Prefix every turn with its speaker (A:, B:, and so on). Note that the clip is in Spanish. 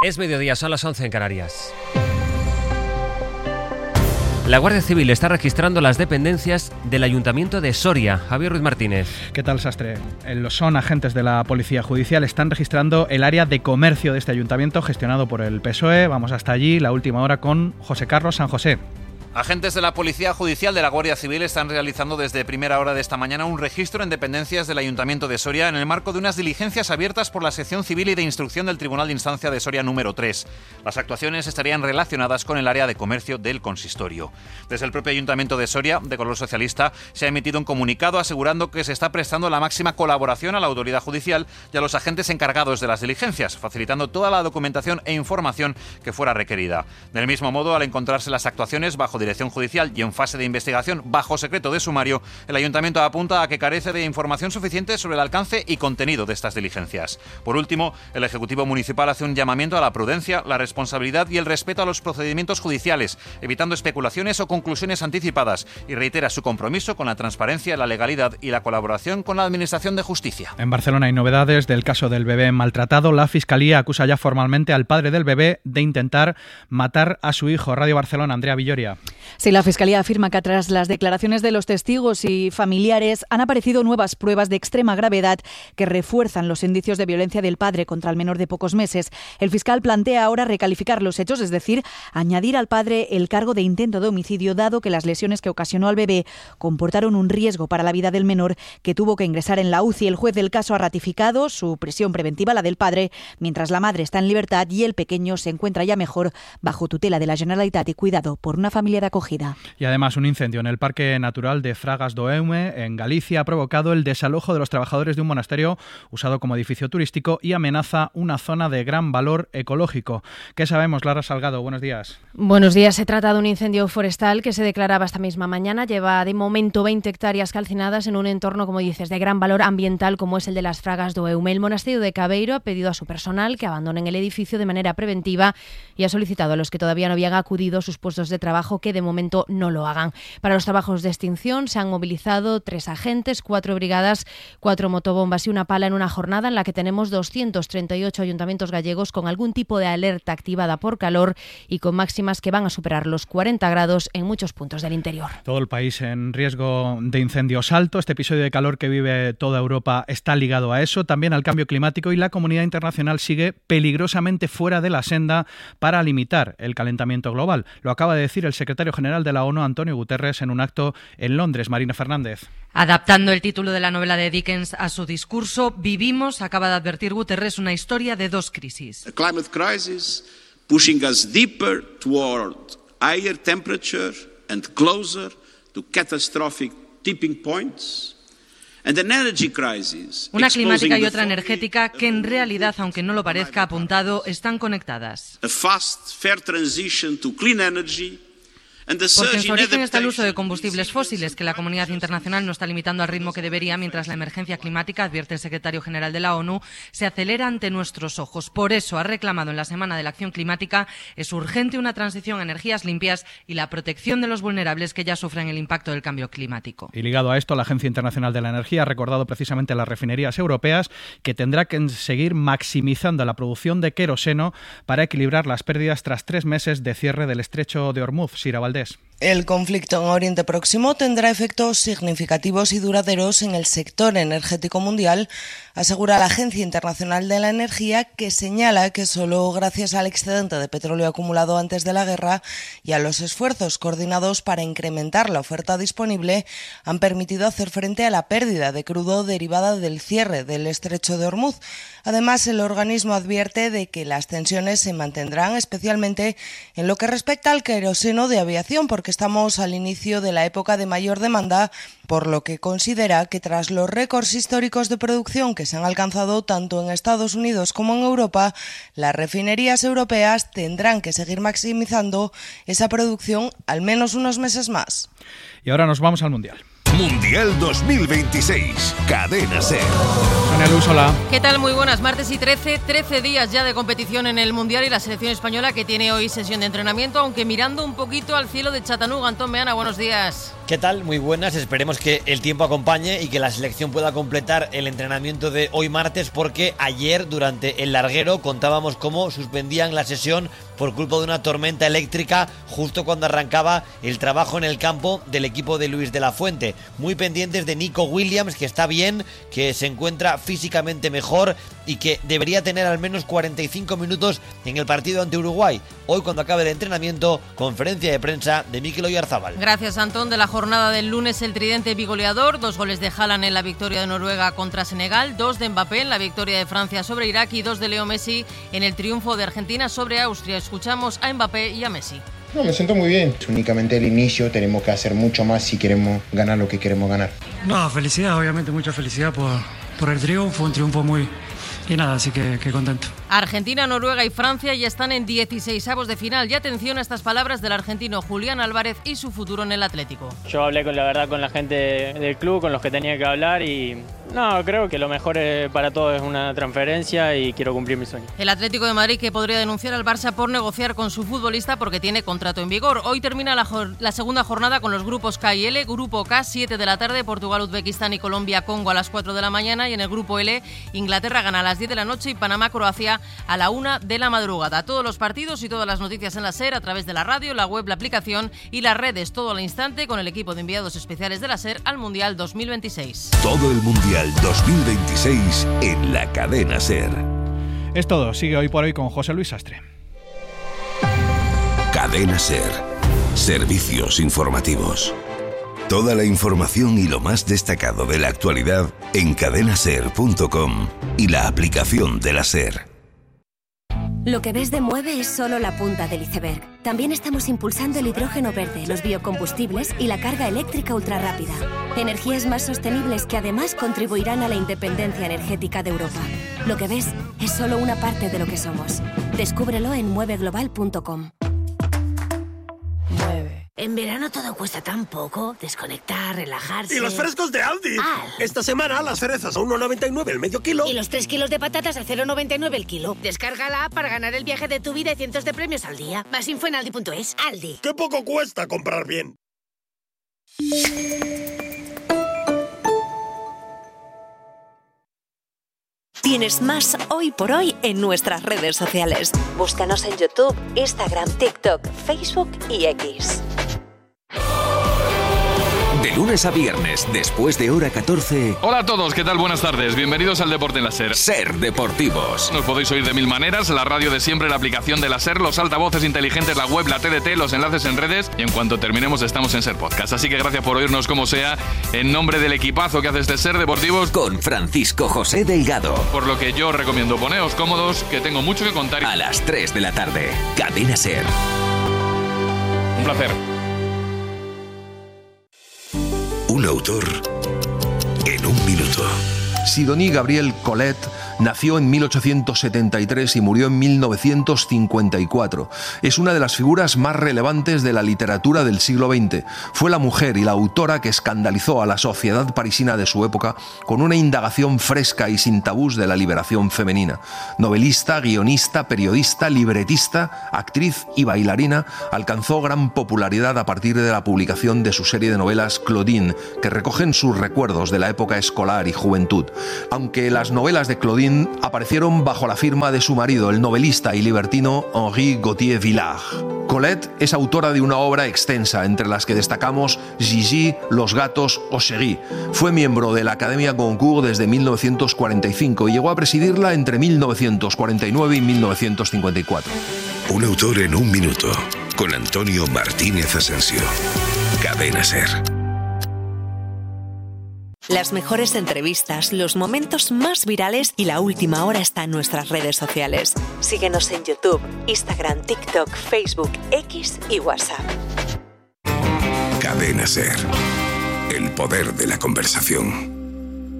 A: Es mediodía, son las 11 en Canarias. La Guardia Civil está registrando las dependencias del Ayuntamiento de Soria. Javier Ruiz Martínez.
B: ¿Qué tal, Sastre? Son agentes de la Policía Judicial. Están registrando el área de comercio de este ayuntamiento gestionado por el PSOE. Vamos hasta allí, la última hora con José Carlos San José.
C: Agentes de la Policía Judicial de la Guardia Civil están realizando desde primera hora de esta mañana un registro en dependencias del Ayuntamiento de Soria en el marco de unas diligencias abiertas por la Sección Civil y de Instrucción del Tribunal de Instancia de Soria número 3. Las actuaciones estarían relacionadas con el área de comercio del consistorio. Desde el propio Ayuntamiento de Soria, de color socialista, se ha emitido un comunicado asegurando que se está prestando la máxima colaboración a la autoridad judicial y a los agentes encargados de las diligencias, facilitando toda la documentación e información que fuera requerida. Del mismo modo, al encontrarse las actuaciones bajo dirección judicial y en fase de investigación bajo secreto de sumario, el Ayuntamiento apunta a que carece de información suficiente sobre el alcance y contenido de estas diligencias. Por último, el Ejecutivo Municipal hace un llamamiento a la prudencia, la responsabilidad y el respeto a los procedimientos judiciales, evitando especulaciones o conclusiones anticipadas, y reitera su compromiso con la transparencia, la legalidad y la colaboración con la Administración de Justicia.
B: En Barcelona hay novedades del caso del bebé maltratado. La Fiscalía acusa ya formalmente al padre del bebé de intentar matar a su hijo. Radio Barcelona, Andrea Villoria.
D: Sí, la Fiscalía afirma que tras las declaraciones de los testigos y familiares han aparecido nuevas pruebas de extrema gravedad que refuerzan los indicios de violencia del padre contra el menor de pocos meses. El fiscal plantea ahora recalificar los hechos, es decir, añadir al padre el cargo de intento de homicidio, dado que las lesiones que ocasionó al bebé comportaron un riesgo para la vida del menor, que tuvo que ingresar en la UCI. El juez del caso ha ratificado su prisión preventiva, la del padre, mientras la madre está en libertad y el pequeño se encuentra ya mejor bajo tutela de la Generalitat y cuidado por una familia de acogida.
B: Y además un incendio en el Parque Natural de Fragas do Eume, en Galicia, ha provocado el desalojo de los trabajadores de un monasterio usado como edificio turístico y amenaza una zona de gran valor ecológico. ¿Qué sabemos, Lara Salgado? Buenos días.
E: Buenos días. Se trata de un incendio forestal que se declaraba esta misma mañana. Lleva de momento 20 hectáreas calcinadas en un entorno, como dices, de gran valor ambiental como es el de las Fragas do Eume. El monasterio de Cabeiro ha pedido a su personal que abandonen el edificio de manera preventiva y ha solicitado a los que todavía no habían acudido a sus puestos de trabajo que de momento no lo hagan. Para los trabajos de extinción se han movilizado 3 agentes, 4 brigadas, 4 motobombas y una pala en una jornada en la que tenemos 238 ayuntamientos gallegos con algún tipo de alerta activada por calor y con máximas que van a superar los 40 grados en muchos puntos del interior.
B: Todo el país en riesgo de incendios alto. Este episodio de calor que vive toda Europa está ligado a eso, también al cambio climático, y la comunidad internacional sigue peligrosamente fuera de la senda para limitar el calentamiento global. Lo acaba de decir el secretario general de la ONU, Antonio Guterres, en un acto en Londres. Marina Fernández.
F: Adaptando el título de la novela de Dickens a su discurso, vivimos, acaba de advertir Guterres, una historia de 2 crisis.
G: A climate crisis pushing us deeper toward higher temperature and closer to catastrophic tipping points. And an energy crisis.
F: Una climática y otra energética que en realidad, aunque no lo parezca, apuntado, están conectadas.
G: A fast, fair transition to clean energy.
F: Porque en su origen está el uso de combustibles fósiles, que la comunidad internacional no está limitando al ritmo que debería, mientras la emergencia climática, advierte el secretario general de la ONU, se acelera ante nuestros ojos. Por eso ha reclamado en la Semana de la Acción Climática es urgente una transición a energías limpias y la protección de los vulnerables que ya sufren el impacto del cambio climático.
B: Y ligado a esto, la Agencia Internacional de la Energía ha recordado precisamente a las refinerías europeas que tendrá que seguir maximizando la producción de queroseno para equilibrar las pérdidas tras 3 meses de cierre del estrecho de Hormuz. Sira Valdés.
H: El conflicto en Oriente Próximo tendrá efectos significativos y duraderos en el sector energético mundial, asegura la Agencia Internacional de la Energía, que señala que solo gracias al excedente de petróleo acumulado antes de la guerra y a los esfuerzos coordinados para incrementar la oferta disponible han permitido hacer frente a la pérdida de crudo derivada del cierre del estrecho de Hormuz. Además, el organismo advierte de que las tensiones se mantendrán, especialmente en lo que respecta al queroseno de aviación, porque estamos al inicio de la época de mayor demanda, por lo que considera que tras los récords históricos de producción que se han alcanzado tanto en Estados Unidos como en Europa, las refinerías europeas tendrán que seguir maximizando esa producción al menos unos meses más.
B: Y ahora nos vamos al Mundial.
I: Mundial 2026, Cadena SER.
B: Sonia Luz, hola.
I: ¿Qué tal? Muy buenas. Martes y 13 días ya de competición en el Mundial y la selección española que tiene hoy sesión de entrenamiento, aunque mirando un poquito al cielo de Chattanooga. Antón Meana, buenos días.
J: ¿Qué tal? Muy buenas. Esperemos que el tiempo acompañe y que la selección pueda completar el entrenamiento de hoy martes, porque ayer durante el larguero contábamos cómo suspendían la sesión por culpa de una tormenta eléctrica justo cuando arrancaba el trabajo en el campo del equipo de Luis de la Fuente. Muy pendientes de Nico Williams, que está bien, que se encuentra físicamente mejor y que debería tener al menos 45 minutos en el partido ante Uruguay. Hoy, cuando acabe el entrenamiento, conferencia de prensa de Mikel Oyarzábal.
I: Gracias, Antón. De la jornada del lunes, el tridente bigoleador, 2 goles de Haaland en la victoria de Noruega contra Senegal, 2 de Mbappé en la victoria de Francia sobre Irak y 2 de Leo Messi en el triunfo de Argentina sobre Austria. Escuchamos a Mbappé y a Messi.
K: No, me siento muy bien. Es únicamente el inicio, tenemos que hacer mucho más si queremos ganar lo que queremos ganar.
L: No, felicidad, obviamente mucha felicidad por el triunfo, un triunfo muy... Y nada, así que contento.
I: Argentina, Noruega y Francia ya están en 16avos de final. Y atención a estas palabras del argentino Julián Álvarez y su futuro en el Atlético.
M: Yo hablé con la gente del club, con los que tenía que hablar y... No, creo que lo mejor para todos es una transferencia y quiero cumplir mi sueño.
I: El Atlético de Madrid, que podría denunciar al Barça por negociar con su futbolista porque tiene contrato en vigor. Hoy termina la segunda jornada con los grupos K y L. Grupo K, 7 de la tarde, Portugal, Uzbekistán y Colombia, Congo a las 4 de la mañana. Y en el grupo L, Inglaterra gana a las 10 de la noche y Panamá, Croacia a la 1 de la madrugada. Todos los partidos y todas las noticias en la SER a través de la radio, la web, la aplicación y las redes, todo al instante con el equipo de enviados especiales de la SER al Mundial 2026.
N: Todo el Mundial 2026 en la cadena SER.
B: Es todo. Sigue Hoy por Hoy con José Luis Sastre.
N: Cadena SER. Servicios informativos. Toda la información y lo más destacado de la actualidad en cadenaser.com y la aplicación de la SER.
O: Lo que ves de Mueve es solo la punta del iceberg. También estamos impulsando el hidrógeno verde, los biocombustibles y la carga eléctrica ultrarrápida. Energías más sostenibles que además contribuirán a la independencia energética de Europa. Lo que ves es solo una parte de lo que somos. Descúbrelo en mueveglobal.com.
P: En verano todo cuesta tan poco. Desconectar, relajarse...
Q: ¡Y los frescos de Aldi! Esta semana las cerezas a 1,99 el medio kilo.
P: Y los 3 kilos de patatas a 0,99 el kilo. Descarga la app para ganar el viaje de tu vida y cientos de premios al día. Más info en aldi.es. Aldi.
Q: ¡Qué poco cuesta comprar bien!
R: Tienes más Hoy por Hoy en nuestras redes sociales. Búscanos en YouTube, Instagram, TikTok, Facebook y X.
S: De lunes a viernes, después de hora 14...
T: Hola a todos, ¿qué tal? Buenas tardes. Bienvenidos al Deporte en la SER.
S: SER Deportivos.
T: Nos podéis oír de mil maneras, la radio de siempre, la aplicación de la SER, los altavoces inteligentes, la web, la TDT, los enlaces en redes y en cuanto terminemos estamos en SER Podcast. Así que gracias por oírnos como sea, en nombre del equipazo que hace este SER Deportivos.
S: Con Francisco José Delgado.
T: Por lo que yo recomiendo poneos cómodos, que tengo mucho que contar.
S: A las 3 de la tarde, Cadena SER.
T: Un placer.
N: Un autor en un minuto.
U: Sidonie Gabrielle Colette nació en 1873 y murió en 1954. Es una de las figuras más relevantes de la literatura del siglo XX. Fue la mujer y la autora que escandalizó a la sociedad parisina de su época con una indagación fresca y sin tabús de la liberación femenina. Novelista, guionista, periodista, libretista, actriz y bailarina, alcanzó gran popularidad a partir de la publicación de su serie de novelas Claudine, que recogen sus recuerdos de la época escolar y juventud. Aunque las novelas de Claudine aparecieron bajo la firma de su marido, el novelista y libertino Henri Gauthier-Villars. Colette es autora de una obra extensa, entre las que destacamos Gigi, Los gatos o Chérie. Fue miembro de la Academia Goncourt desde 1945 y llegó a presidirla entre 1949 y 1954.
N: Un autor en un minuto, con Antonio Martínez Asensio. Cadena SER.
R: Las mejores entrevistas, los momentos más virales y la última hora está en nuestras redes sociales. Síguenos en YouTube, Instagram, TikTok, Facebook, X y WhatsApp.
N: Cadena SER. El poder de la conversación.